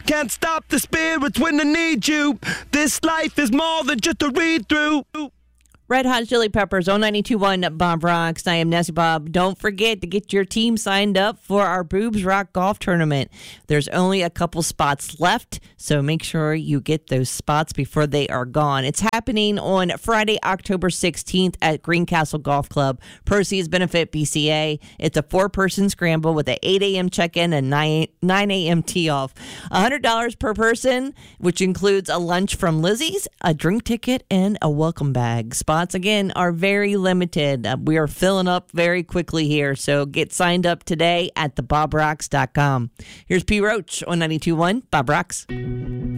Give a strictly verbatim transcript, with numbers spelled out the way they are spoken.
Can't stop the spirits when they need you. This life is more than just a read-through. Red Hot Chili Peppers, oh nine two one Bob Rocks. I am Nessie Bob. Don't forget to get your team signed up for our Boobs Rock Golf Tournament. There's only a couple spots left, so make sure you get those spots before they are gone. It's happening on Friday, October sixteenth at Greencastle Golf Club. Proceeds benefit B C A. It's a four-person scramble with an eight a.m. check-in and nine a.m. tee-off. one hundred dollars per person, which includes a lunch from Lizzie's, a drink ticket, and a welcome bag. Spots, again, are very limited. Uh, we are filling up very quickly here, so get signed up today at the bob rocks dot com. Here's P. Roach on ninety-two point one Bob Rocks.